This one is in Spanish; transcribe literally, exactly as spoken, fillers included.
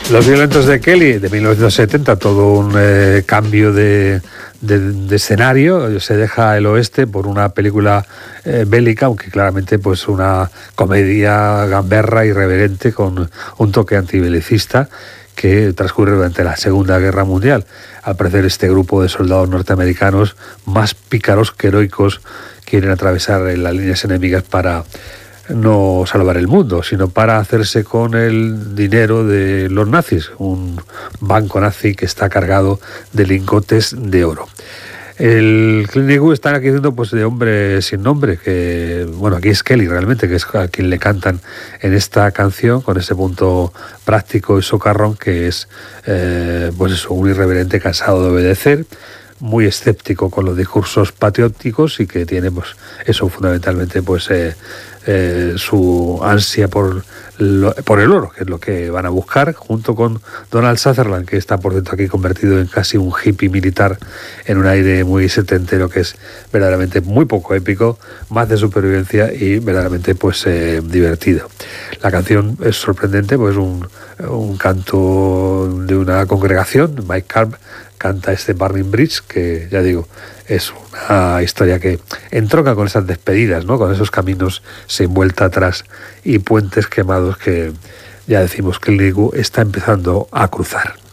Los violentos de Kelly, de mil novecientos setenta, todo un eh, cambio de, de, de escenario. Se deja el oeste por una película eh, bélica, aunque claramente pues una comedia gamberra, irreverente, con un toque antibelicista, que transcurre durante la Segunda Guerra Mundial. Al parecer, este grupo de soldados norteamericanos, más pícaros que heroicos, quieren atravesar las líneas enemigas para no salvar el mundo, sino para hacerse con el dinero de los nazis, un banco nazi que está cargado de lingotes de oro. El Clint Eastwood está aquí haciendo pues de hombre sin nombre, que bueno, aquí es Kelly realmente, que es a quien le cantan en esta canción, con ese punto práctico y socarrón que es eh, pues eso, un irreverente cansado de obedecer, muy escéptico con los discursos patrióticos y que tiene pues eso fundamentalmente pues eh, eh, su ansia por, lo, por el oro, que es lo que van a buscar, junto con Donald Sutherland, que está por dentro aquí convertido en casi un hippie militar en un aire muy setentero, que es verdaderamente muy poco épico, más de supervivencia y verdaderamente pues eh, divertido. La canción es sorprendente, pues un, un canto de una congregación. Mike Carp canta este Burning Bridge, que ya digo, es una historia que entronca con esas despedidas, ¿no? Con esos caminos sin vuelta atrás y puentes quemados que ya decimos que el Ligu está empezando a cruzar.